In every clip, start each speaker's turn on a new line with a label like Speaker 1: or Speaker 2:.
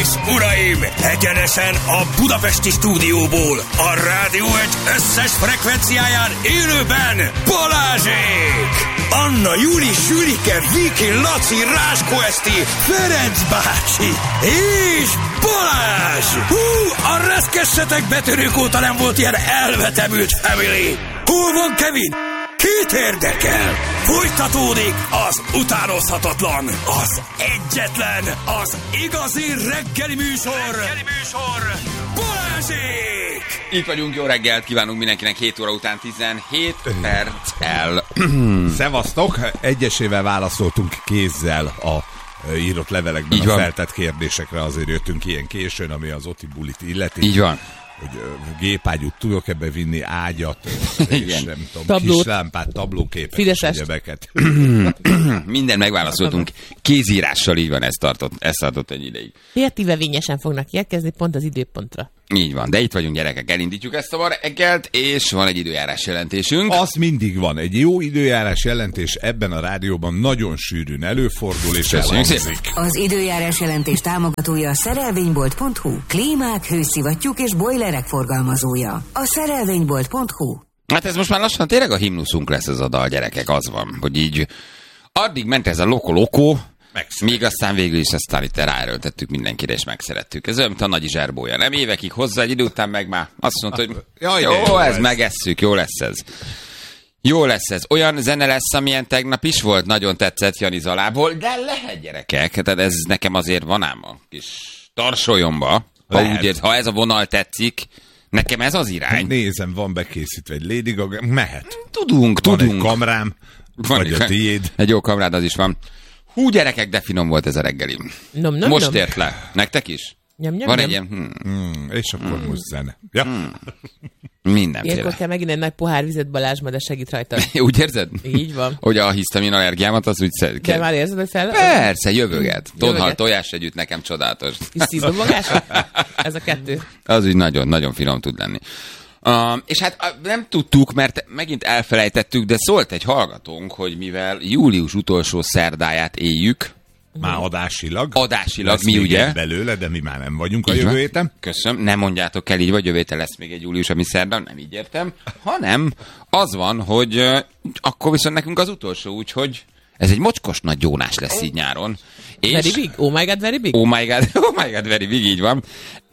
Speaker 1: és uraim, egyenesen a budapesti stúdióból, a Rádió Egy összes frekvenciáján élőben Balázsék! Anna, Júli, Sülike, Viki, Laci, Ráskó Eszti, Ferenc bácsi és Balázs! A reszkessetek betörők óta nem volt ilyen elvetemült family! Hol van Kevin? Kit érdekel? Folytatódik az utánozhatatlan, az egyetlen, az igazi reggeli műsor, Balázsék!
Speaker 2: Itt vagyunk, jó reggelt kívánunk mindenkinek 7 óra után 17 perccel.
Speaker 3: Szevasztok, egyesével válaszoltunk kézzel a írott levelekben a feltett kérdésekre, azért jöttünk ilyen későn, ami az Oti bulit illeti.
Speaker 2: Így van.
Speaker 3: Hogy gépágyút tudok ebbe vinni, ágyat, és nem tudom,
Speaker 4: Tablót.
Speaker 3: kislámpát, tablóképet,
Speaker 4: Fideszest.
Speaker 3: egyebeket.
Speaker 2: Minden megválaszoltunk kézírással, így van, ez tartott egy ideig.
Speaker 4: Hihetivevényesen fognak érkezni pont az időpontra.
Speaker 2: Így van, de itt vagyunk gyerekek, elindítjuk ezt a reggelt, és van egy időjárás jelentésünk.
Speaker 3: Az mindig van. Egy jó időjárás jelentés ebben a rádióban nagyon sűrűn előfordul, és elhangzik.
Speaker 5: Az időjárás jelentés támogatója a szerelvénybolt.hu. Klímák, hőszivattyúk és bojlerek forgalmazója. A szerelvénybolt.hu.
Speaker 2: Hát ez most már lassan tényleg a himnuszunk lesz ez a dal, gyerekek, az van, hogy így addig ment ez a loko-loko, míg aztán végül is aztán itt ráerőltettük mindenkire, és megszerettük. Ez olyan, mint a Nagy Zserbója. Nem évekig hozzá, egy idő után meg már azt mondta, hogy jó, ez megesszük, jó lesz ez. Jó lesz ez. Olyan zene lesz, amilyen tegnap is volt, nagyon tetszett Jani Zalából, de lehet, gyerekek, tehát ez nekem azért van ám a kis tarsolyomba, ha ez a vonal tetszik, nekem ez az irány.
Speaker 3: Nézem, van bekészítve egy Lady Gaga, mehet.
Speaker 2: Tudunk.
Speaker 3: Van egy kamrám, vagy a tiéd.
Speaker 2: Egy jó kamrád, az is van. Hú, gyerekek, de finom volt ez a reggeli. Most ért le. Nektek is? Van egy ilyen...
Speaker 3: És akkor most zene. Ja.
Speaker 2: Mindenféle.
Speaker 4: Ilyenkor kell megint egy nagy pohár vizet Balázsma, de segít rajta.
Speaker 2: Úgy érzed?
Speaker 4: Így van.
Speaker 2: Hogy a hisztamin allergiámat az úgy szed.
Speaker 4: De már érzed, hogy fel?
Speaker 2: Persze, jövöget. Tonhal tojás együtt nekem csodálatos.
Speaker 4: Kis szívdobogás? Ez a kettő.
Speaker 2: Az úgy nagyon-nagyon finom tud lenni. És hát nem tudtuk, mert megint elfelejtettük, de szólt egy hallgatónk, hogy mivel július utolsó szerdáját éljük,
Speaker 3: már adásilag,
Speaker 2: mi ugye?
Speaker 3: Belőle, de mi már nem vagyunk a jövő héten.
Speaker 2: Köszönöm, nem mondjátok el így, vagy jövő héten lesz még egy július, ami szerda, nem így értem, hanem az van, hogy akkor viszont nekünk az utolsó, úgyhogy ez egy mocskos nagy gyónás lesz így nyáron. És,
Speaker 4: very big? Oh my god, very big?
Speaker 2: Oh my god, very big, így van.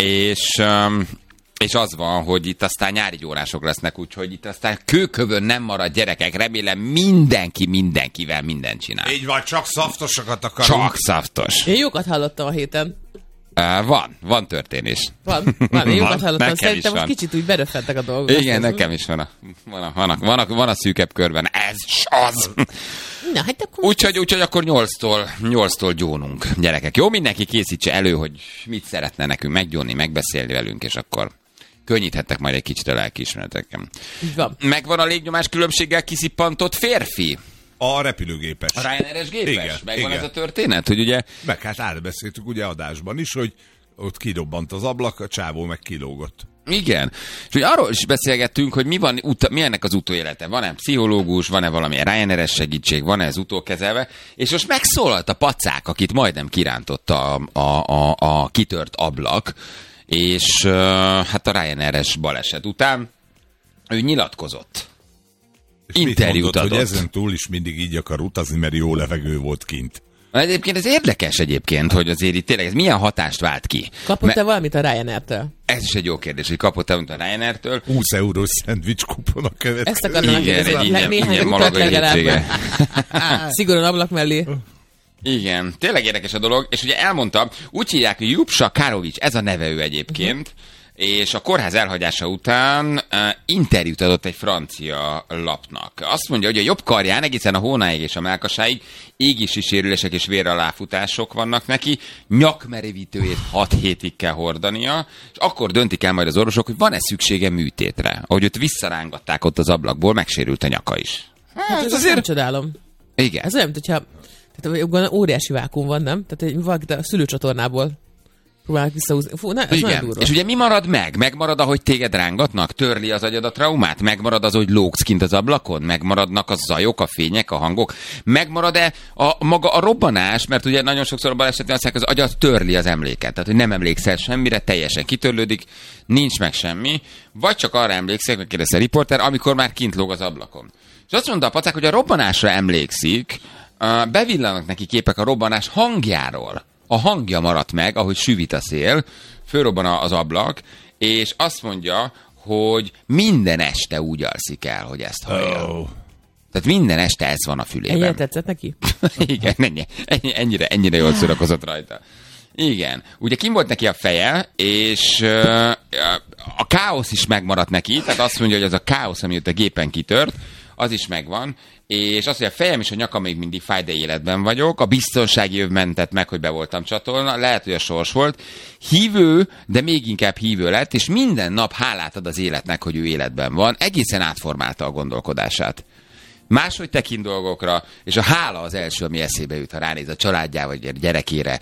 Speaker 2: És az van, hogy itt aztán nyári gyónások lesznek, úgyhogy itt aztán kőkövön nem marad, gyerekek. Remélem mindenkivel mindent csinál.
Speaker 3: Így van, csak szaftosokat akarunk.
Speaker 2: Csak szaftos.
Speaker 4: Én jókat hallottam a héten.
Speaker 2: Van történés.
Speaker 4: Van, én jókat hallottam.
Speaker 2: Nekem
Speaker 4: Szerintem most kicsit úgy beröffentek a dolgok.
Speaker 2: Igen, nekem is van a szűkebb körben. Ez az.
Speaker 4: Na, hát akkor...
Speaker 2: Úgyhogy akkor 8-tól gyónunk, gyerekek. Jó, mindenki készítse elő, hogy mit szeretne nekünk meggyónni, megbeszélni velünk, és akkor könnyíthettek majd egy kicsit a lelkiismeretekkel. Megvan a légnyomás különbséggel kiszippantott férfi?
Speaker 3: A repülőgépes.
Speaker 2: A Ryanair-es gépes?
Speaker 3: Igen,
Speaker 2: Megvan
Speaker 3: igen.
Speaker 2: ez a történet, hogy ugye...
Speaker 3: Meg hát átbeszéltük ugye adásban is, hogy ott kidobbant az ablak, a csávó meg kilógott.
Speaker 2: Igen. És hogy arról is beszélgettünk, hogy mi ennek az utóélete. Van-e pszichológus, van-e valamilyen Ryanair-es segítség, van-e ez utókezelve, és most megszólalt a pacák, akit majdnem kirántotta a kitört ablak, és hát a Ryanair-es baleset után ő nyilatkozott.
Speaker 3: És
Speaker 2: Interjút adott.
Speaker 3: Hogy ezen túl is mindig így akar utazni, mert jó levegő volt kint.
Speaker 2: Egyébként ez érdekes egyébként, hogy azért itt tényleg ez milyen hatást vált ki.
Speaker 4: Kapott-e valamit a Ryanair-től?
Speaker 2: Ez is egy jó kérdés, hogy kapott-e valamit a Ryanair-től.
Speaker 3: 20 eurós szendvics kupon a következő.
Speaker 4: Ezt akarnak
Speaker 2: egy ingyen malagai hétvége.
Speaker 4: Szigorúan ablak mellé.
Speaker 2: Igen, tényleg érdekes a dolog, és ugye elmondta, úgy hívják, hogy Jupsa Karovics, ez a neve ő egyébként, és a kórház elhagyása után interjút adott egy francia lapnak. Azt mondja, hogy a jobb karján egészen a hónáig és a mellkasáig égési sérülések és véraláfutások vannak neki, nyakmerevítőjét 6 hétig kell hordania, és akkor döntik el majd az orvosok, hogy van-e szüksége műtétre. Ahogy őt visszarángatták ott az ablakból, megsérült a nyaka is.
Speaker 4: Hát ez azért nem csodálom.
Speaker 2: Igen.
Speaker 4: Ez olyan, mint hogyha óriási vákum van, nem? Tehát valaki a szülőcsatornából Próbálnak visszahúzni. Fú, ez
Speaker 2: igen. És ugye mi marad meg? Megmarad, ahogy téged rángatnak? Törli az agyad a traumát? Megmarad az, hogy lógsz kint az ablakon? Megmaradnak a zajok, a fények, a hangok? Megmarad-e maga a robbanás? Mert ugye nagyon sokszor a balesetben azt mondják, az agyad törli az emléket. Tehát, hogy nem emlékszel semmire, teljesen kitörlődik, nincs meg semmi. Vagy csak arra emlékszel, hogy kérdezte a riporter, amikor már kint lóg az ablakon. És azt mondta a pacák, hogy a robbanásra emlékszik, bevillanak neki képek a robbanás hangjáról. A hangja maradt meg, ahogy süvít a szél, fölrobban az ablak, és azt mondja, hogy minden este úgy alszik el, hogy ezt hallja. Oh. Tehát minden este ez van a fülében.
Speaker 4: Ennyire tetszett neki?
Speaker 2: Igen, ennyire jól szórakozott rajta. Igen. Ugye kim volt neki a feje, és a káosz is megmaradt neki, tehát azt mondja, hogy az a káosz, ami ott a gépen kitört, az is megvan, és azt, hogy a fejem és a nyakam még mindig fáj, de életben vagyok, a biztonsági öv mentett meg, hogy be voltam csatolva, lehet, hogy a sors volt. Hívő, de még inkább hívő lett, és minden nap hálát ad az életnek, hogy ő életben van. Egészen átformálta a gondolkodását. Máshogy tekint dolgokra, és a hála az első, ami eszébe jut, ha ránéz a családjára, vagy a gyerekére,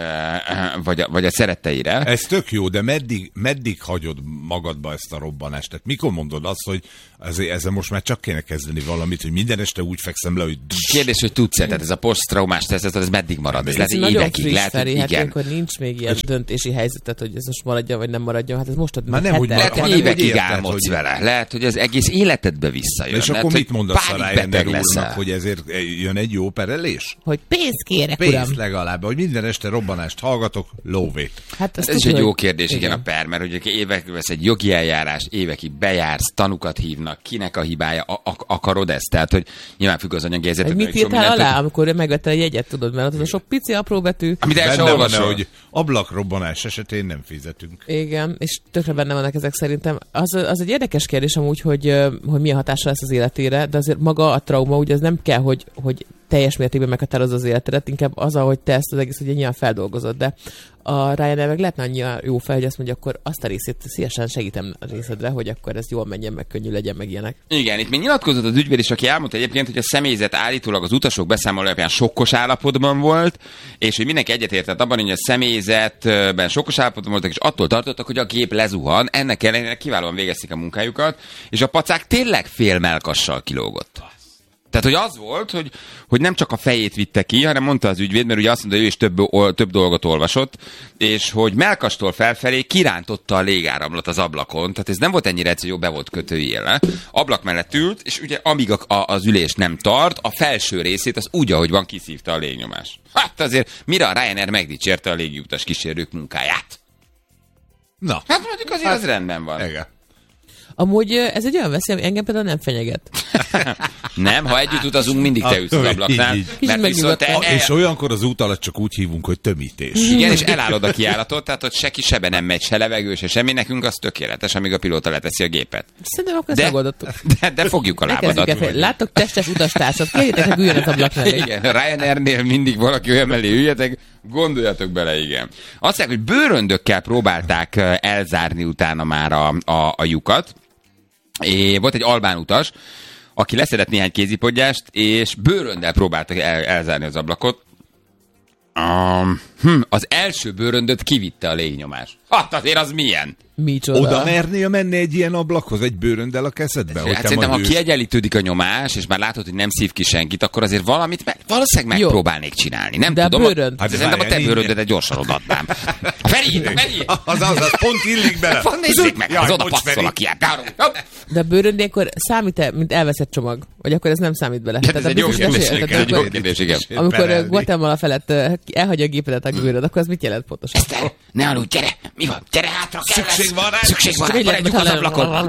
Speaker 2: vagy a szeretteire.
Speaker 3: Ez tök jó, de meddig hagyod magadba ezt a robbanást? Tehát mikor mondod azt, hogy ezzel most már csak kéne kezdeni valamit, hogy minden este úgy fekszem le, hogy...
Speaker 2: Kérdés, hogy tudsz-e, tehát ez a posztraumás stressz, ez meddig marad? Ez lehet, hogy évekig, lehet, hogy igen.
Speaker 4: Hát akkor nincs még ilyen döntési helyzetet, hogy ez most maradjon, vagy nem maradjon. Hát ez most
Speaker 3: már nem úgy
Speaker 2: lehet, hogy évekig álmodsz vele. Lehet, hogy az egész életedbe visszajön.
Speaker 3: És akkor mit mondasz a Ryanair úrnak, hogy ezért jön egy jó perelés?
Speaker 4: Hogy pénzt kérek, uram.
Speaker 3: Pénzt legalább, hogy minden este robbanást hallgatok, lóvét.
Speaker 2: Hát ez is egy jó kérdés, igen, a per, mert ugye évekig vesz egy jogi eljárás, évekig bejársz, tanukat hívnak, kinek a hibája, akarod ezt? Tehát, hogy nyilván függ az anyagi helyzetet.
Speaker 4: Mit írtál alá, amikor megvetted a jegyet, tudod, mert az a sok pici apró betű.
Speaker 2: Amit el sem olvasol.
Speaker 3: Hogy ablakrobbanás esetén nem fizetünk.
Speaker 4: Igen, és tökre benne vannak ezek szerintem. Az egy érdekes kérdés amúgy, hogy milyen hatása lesz az életére, de azért maga a trauma, ugye ez nem kell, hogy teljes mértékben meghatározza az életedet, inkább az, ahogy te ezt az egész ugye nyilván feldolgozod, de a Ryanair meg lehetne annyira jó fel, hogy azt mondja, akkor azt a részét szívesen segítem a részedre, hogy akkor ez jól menjen, meg könnyű legyen, meg ilyenek. Igen, itt még nyilatkozott az ügyvéd is, aki elmondta egyébként, hogy a személyzet állítólag az utasok beszámoló alapján sokkos állapotban volt, és hogy mindenki egyetértett abban, hogy a személyzetben sokkos állapotban voltak, és attól tartottak, hogy a gép lezuhan, ennek ellenére kiválóan végezték a munkájukat, és a pacák tényleg fél mellkassal kilógott. Tehát, hogy az volt, hogy nem csak a fejét vitte ki, hanem mondta az ügyvéd, mert ugye azt mondta, hogy ő is több dolgot olvasott, és hogy mellkastól felfelé kirántotta a légáramlat az ablakon, tehát ez nem volt ennyire egyszerű, jó, be volt kötőjéle. Ablak mellett ült, és ugye amíg az ülés nem tart, a felső részét az úgy, ahogy van, kiszívta a légnyomás. Hát azért mire a Ryanair megdicsérte a légiutas kísérők munkáját? Na. Hát mondjuk azért az rendben van. Igen. Amúgy ez egy olyan veszély, ami engem például nem fenyeget. Nem, ha együtt utazunk, mindig te ütsz az ablaknál.
Speaker 3: És olyankor az út alatt csak úgy hívunk, hogy tömítés.
Speaker 2: Igen, és elállod a kijáratot, tehát ott se sebe nem megy, se levegő, se semmi, nekünk az tökéletes, amíg a pilóta leteszi a gépet.
Speaker 4: Szerintem akkor ezt megoldottuk.
Speaker 2: De fogjuk a lábadat.
Speaker 4: Látok testes utastársat, kérjétek, hogy üljön az ablak mellé.
Speaker 2: Igen, Ryanairnél mindig valaki olyan mellé üljetek, gondoljatok bele, igen. Azt mondják, hogy bőröndökkel próbálták elzárni utána már a lyukat. Volt egy albán utas, aki leszedett néhány kézipodgyást, és bőröndel próbáltak elzárni az ablakot. Az első bőröndöt kivitte a légnyomás. Hát azért az milyen?
Speaker 4: Micsoda?
Speaker 3: Oda mernél menni egy ilyen ablakhoz, egy bőröndel a kezedbe?
Speaker 2: Hát szerintem, ha kiegyenlítődik a nyomás, és már látod, hogy nem szív ki senkit, akkor azért valamit valószínűleg megpróbálnék csinálni. Nem
Speaker 4: de
Speaker 2: tudom.
Speaker 4: A bőrönd.
Speaker 2: Hát szerintem a te bőröndedet gyorsan odaadnám. Feri!
Speaker 3: Az pont illik bele.
Speaker 2: Nézzék meg, az oda passzol a kiálltáron.
Speaker 4: De a bőröndénkor számít-e, mint elveszett csomag? Vagy akkor ez nem számít bele?
Speaker 2: Ez egy jó kérdés, igen.
Speaker 4: Amikor Guatemala felett elhagyja a gépedet a bőröd, akkor az mit jelent pontosan?
Speaker 2: Eszter, ne aludj, gyere! Mi van? Gyere hátra, Szükség van rá, maradjuk az ablakon.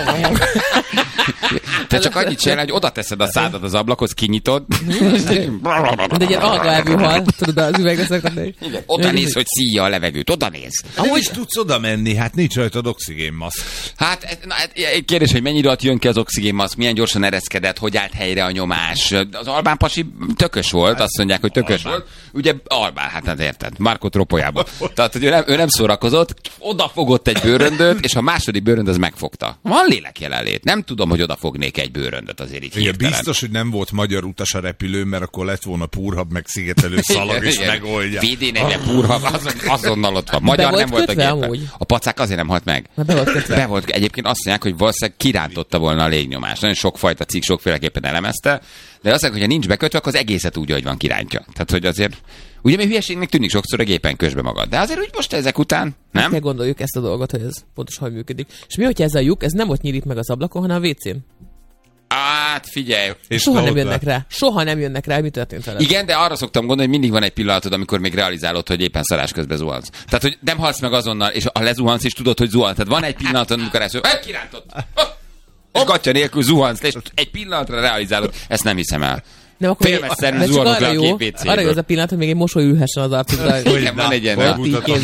Speaker 2: Te csak annyit csinálj, hogy oda teszed a szádat az ablakhoz, kinyitod.
Speaker 4: De egy ilyen algaelvű hal, tudod, az üvegre szakadni.
Speaker 2: Oda néz, hogy szíja a levegőt, oda néz.
Speaker 3: Ahogy is tudsz oda menni, hát nincs rajtad oxigénmaszk.
Speaker 2: Hát kérdés, hogy mennyire alatt jön ki az oxigénmaszk, milyen gyorsan ereszkedett, hogy állt helyre a nyomás. Az albán pasi tökös volt, azt mondják, hogy tökös volt. Ugye albán, hát érted? Marco Tropojában. Tehát, hogy ő nem szórakozott, odafogott egy bőröndöt, és a második bőrönd az megfogta. Van lélek jelenlét. Nem tudom, hogy odafognék egy bőröndöt azért így hirtelen.
Speaker 3: Biztos, hogy nem volt magyar utas a repülőn, mert akkor lett volna Púrhab, meg szigetelő szalag, és megoldja.
Speaker 2: VD-4-ben Púrhab, azonnal ott van. Magyar nem volt a gépen. A pacák azért nem halt meg. Be volt. Egyébként azt mondják, hogy valószínűleg kirántotta volna a légnyomást. Nagyon sokfajta cikk sokféleképpen elemezte, de azt mondják, hogy ha nincs bekötve, akkor az egészet úgy, hogy van kirántja. Tehát, hogy azért, ugye mi hülyeségnek tűnik sokszor a gépen közbe magad. De azért úgy most ezek után, nem?
Speaker 4: Kell gondoljuk ezt a dolgot, hogy ez pontosan hogy működik. És mi, hogyha ez a lyuk, ez nem ott nyílik meg az ablakon, hanem a WC-n?
Speaker 2: Hát figyelj.
Speaker 4: Soha nem jönnek rá, hogy mi történt vele.
Speaker 2: Igen, de arra szoktam gondolni, hogy mindig van egy pillanatod, amikor még realizálod, hogy éppen szarás közben zuhansz. Tehát, hogy nem halsz meg azonnal, és ha lezuhansz, és tudod, hogy zuhansz. Tehát van egy pillanatod, amikor ezt kirántott. És gatya nélkül zuhansz, és egy pillanatra realizálod. Ezt nem hiszem el.
Speaker 4: Nem, akkor
Speaker 2: félmezszerűen zuhanok le a két WC-ből.
Speaker 4: Arra jó az a pillanat, hogy még egy mosoly ülhessen az arcodra.
Speaker 2: Igen, van egy ilyen.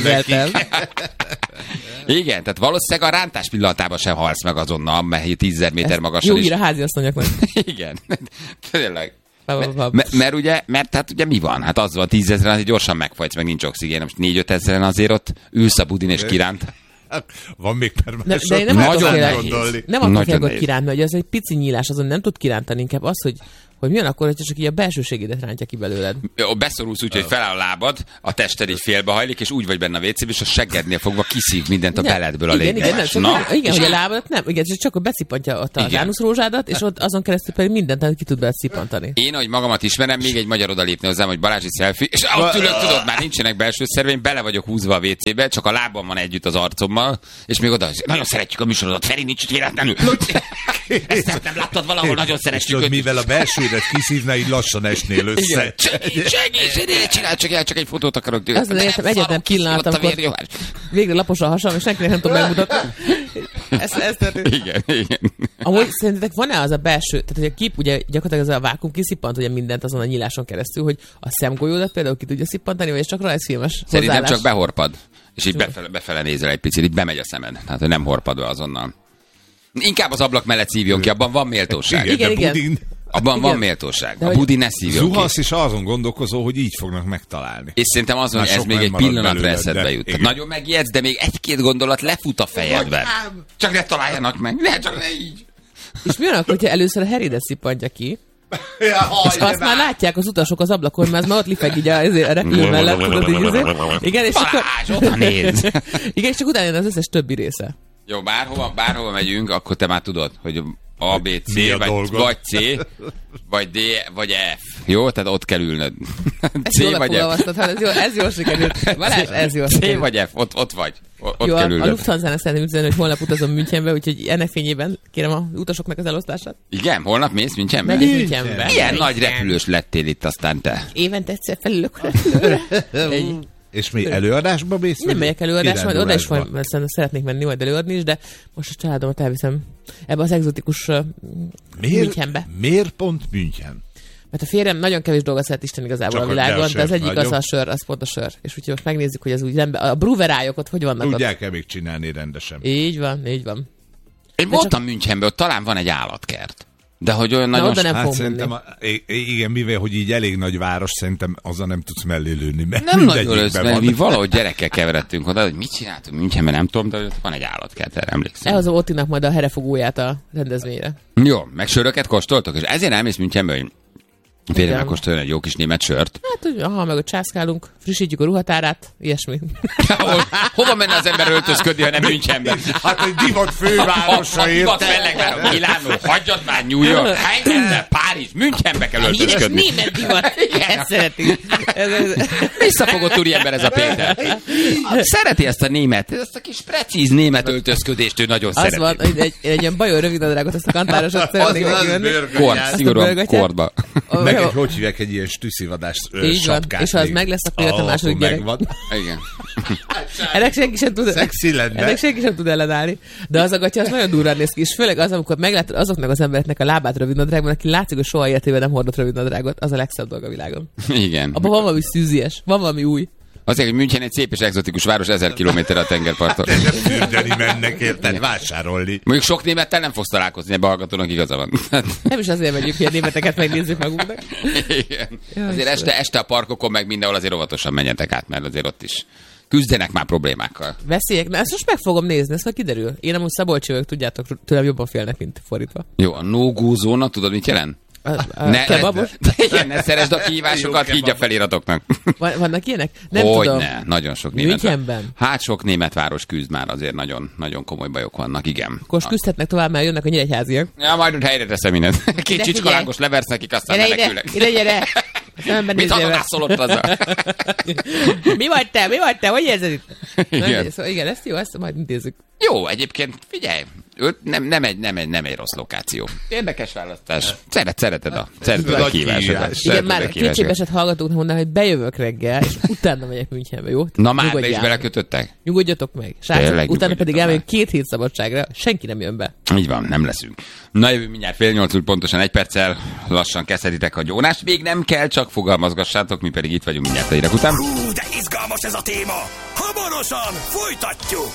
Speaker 2: Igen, tehát valószínűleg a rántás pillanatában sem halsz meg azonnal, mert 10 méter magasan is.
Speaker 4: Jó ír a háziasszonyoknak.
Speaker 2: Igen, tényleg. Mert hát ugye mi van? Hát az van, 10 000-en azért gyorsan megfagysz, meg nincs oxigén. Most 4-5 ezeren azért ott ülsz a budin és kiránt.
Speaker 3: Van még permás.
Speaker 4: De én nem attól félek, hogy kirántni, hogy az egy pici nyílás, azon nem tud kirántani, inkább az, hogy mi van akkor, hogyha csak így a belsőségédet rántja ki belőled.
Speaker 2: Beszorulsz úgy, hogy feláll a lábad, a tested így félbehajlik, és úgy vagy benne a WC-ben, és a seggednél fogva kiszív mindent a beledből a légnyomás.
Speaker 4: Igen, hogy a lábadat nem, igen, csak hogy beszipantja ott az ánuszrózsádat, és ott azon keresztül pedig mindent ki tud beszipantani.
Speaker 2: Én, ahogy magamat ismerem, még egy magyar odalépne hozzám, hogy Balázsi selfie, és ott ülök, tudod, már nincsenek belső szerveim, bele vagyok húzva a WC-be, csak a lábam van együtt az arcommal, és még oda, nagyon szeretjük a műsorodat, Feri, nincs véletlenül. Ezt nem láttad valahol, nagyon szeretjük.
Speaker 3: Mivel a belsődet kiszívna, így lassan esnél össze.
Speaker 2: Csinálj csak egy fotót akarok.
Speaker 4: Azt értem, egyetlen pillanat, amikor végre lapos a hasam, és senkinek nem tudom megmutatni. Ezt
Speaker 2: igen.
Speaker 4: Amúgy szerintetek van-e az a belső, tehát hogy a kép, ugye gyakorlatilag az a vákum kiszippant ugye mindent azon a nyíláson keresztül, hogy a szemgolyódat például ki tudja szippantani, vagy csak rajzfilmes hozzáállás?
Speaker 2: Szerintem csak behorpad, és így befele nézel egy picit, így bemegy a szemed. Tehát, hogy nem horpad be azonnal. Inkább az ablak mellett szívjon ki, abban van méltóság.
Speaker 4: Igen.
Speaker 2: Abban van méltóság. A budin ne szívjon ki.
Speaker 3: Zuhasz is azon gondolkozó, hogy így fognak megtalálni.
Speaker 2: És szerintem azon, hogy ez még egy pillanatra eszedbe jut. Nagyon megijedsz, de még egy-két gondolat lefut a fejedben. Csak ne találjanak meg. Csak ne így.
Speaker 4: És mi van, hogyha először a Harrydet szippantja ki, és azt már látják az utasok az ablakon, mert az már ott lifeg így a repülő mellett, tudod így. Igen, és akkor...
Speaker 2: oda néz.
Speaker 4: Igen, és csak utána jön az összes többi része.
Speaker 2: Jó, bárhova megyünk, akkor te már tudod, hogy A, B, C, vagy C, vagy D, vagy F. Jó? Tehát ott kell ülnöd.
Speaker 4: C vagy F. Ez jól sikerült. Balázs, ez jól sikerült.
Speaker 2: C vagy F, ott vagy. Ott
Speaker 4: jó,
Speaker 2: kell ülnöd.
Speaker 4: A Lufthansa-nak szeretném üzenni, hogy holnap utazom Münchenbe, úgyhogy ennek fényében kérem az utasoknak az elosztását.
Speaker 2: Igen? Holnap mész Münchenbe?
Speaker 4: Megyek Münchenbe.
Speaker 2: Milyen nagy repülős lettél itt aztán te?
Speaker 4: Évente egyszer felülök a repülőre.
Speaker 3: És mi előadásba mész?
Speaker 4: Nem megyek előadásba, majd oda is szeretnék menni majd előadni is, de most a családomat elviszem ebbe az egzotikus Münchenbe.
Speaker 3: Miért pont München?
Speaker 4: Mert a férjem nagyon kevés dolgot szeret Isten igazából csak a világon, de az egyik az a sör, az pont a sör. És úgyhogy most megnézzük, hogy ez úgy a bruverályok ott hogy vannak.
Speaker 3: Tudják-e még csinálni rendesen?
Speaker 4: Így van.
Speaker 2: Én voltam Münchenben, ott talán van egy állatkert. De hogy olyan nagyon...
Speaker 3: Hát szerintem, igen, mivel, hogy így elég nagy város, szerintem azzal nem tudsz mellé lőni.
Speaker 2: Nem nagyon összben, mi valahogy gyerekkel keveredtünk oda, hogy mit csináltunk Münchenben, nem tudom, de ott van egy állatkert, erre emlékszem.
Speaker 4: Elhozom Ottinak majd a herefogóját a rendezvényre.
Speaker 2: Jó, meg söröket kóstoltok, és ezért elmész Münchenbe, hogy félre megkóstolni egy jó kis német sört.
Speaker 4: Hát, meg ott császkálunk, frissítjük a ruhatárát, ilyesmi.
Speaker 2: Hova menne az ember öltözködni, ha nem Münchenben?
Speaker 3: Hát egy divat fővárosa érte.
Speaker 2: Divat fellegvár, Milánó, hagyjad már New York, Párizs, Münchenbe kell öltözködni.
Speaker 4: Híres német divat, ezt szeretik.
Speaker 2: Visszafogott úriember ez a Péter. Szereti ezt a német, ezt a kis precíz német öltözködést, ő nagyon szereti. Az van,
Speaker 4: egy ilyen bajor rövidnadrágot, azt a kantárosat szeretnék megvenni.
Speaker 2: Szigorúan kordba.
Speaker 3: Meg hogy hívják egy ilyen stüsszivadás sapkát.
Speaker 4: És ha az meg lesz, akkor jött a második gyerek.
Speaker 2: Igen.
Speaker 4: Ennek senki sem tud ellenállni. De az a gatya, az nagyon durván néz ki. És főleg az, amikor meglátod azoknak az embereknek a lábát rövidnadrágban, aki látszik, hogy soha életében nem hordott rövidnadrágot, az a legszebb dolog a világon.
Speaker 2: Igen.
Speaker 4: Abban van valami szűzies, van valami új.
Speaker 2: Azért, hogy München egy szép és egzotikus város, 1000 kilométerre a tengerparttól.
Speaker 3: Fürdeni mennek, érted? Vásárolni.
Speaker 2: Mondjuk sok némettel nem fogsz találkozni, ebbe a hallgatónak igaza van.
Speaker 4: Nem is azért megyünk, hogy a németeket megnézzük magunknak.
Speaker 2: Igen. Azért este a parkokon meg mindenhol azért óvatosan menjetek át, mert azért ott is küzdenek már problémákkal.
Speaker 4: Veszélyek? Na, ezt most meg fogom nézni, ezt már kiderül. Én amúgy szabolcsi vagyok, tudjátok, tőlem jobban félnek, mint fordítva.
Speaker 2: Jó, a no-go zóna, tudod, mit jelent? Ne szeresd a kihívásokat, így a feliratoknak.
Speaker 4: Vannak ilyenek? Nem tudom.
Speaker 2: Ne, nagyon sok német.
Speaker 4: Münchenben?
Speaker 2: Hát sok német város küzd már, azért nagyon, nagyon komoly bajok vannak, igen.
Speaker 4: Akkor küzdhetnek tovább, mert jönnek a nyíregyháziak.
Speaker 2: Ja, majd ott helyre teszem mindent. Két csicskolárgos leversz nekik, aztán menekülnek.
Speaker 4: Ide, gyere!
Speaker 2: Mit hadogászol ott azzal?
Speaker 4: Mi vagy te? Hogy érzed itt?
Speaker 2: Igen.
Speaker 4: Szóval igen, ezt jó, ezt majd intézzük.
Speaker 2: Jó, egyébként figyelj, nem egy rossz lokáció. Érdekes választás. Szereted a kihívásokat.
Speaker 4: Igen, már kétségbeesett hallgatóknak mondaná, hogy bejövök reggel, és utána megyek Münchenbe, jó?
Speaker 2: Na már be is belekötöttek?
Speaker 4: Nyugodjatok meg. Srácok, utána pedig elmegyünk 2 hét szabadságra, senki nem jön be.
Speaker 2: Így van, nem leszünk. Na jövő mindjárt 7:30, pontosan 1 perccel lassan kezdhetitek a gyónást. Még nem kell, csak fogalmazgassátok, mi pedig itt vagyunk mindjárt a hírek után.
Speaker 1: De izgalmas ez a téma! Hamarosan folytatjuk!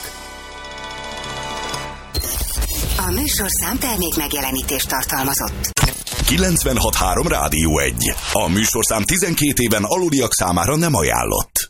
Speaker 5: A műsorszám termék megjelenítést tartalmazott.
Speaker 1: 96.3 Rádió 1. A műsorszám 12 éven aluliak számára nem ajánlott.